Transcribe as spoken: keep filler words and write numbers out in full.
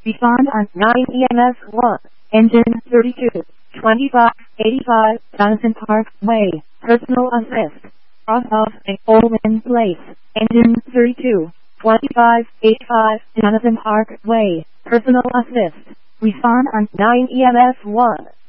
Respond on nine E M S one. Engine thirty-two, twenty-five eighty-five Jonathan Park Way. Personal assist. Off of Olin Place. Engine thirty-two, twenty-five eighty-five Jonathan Park Way. Personal assist. Respond on nine E M S one.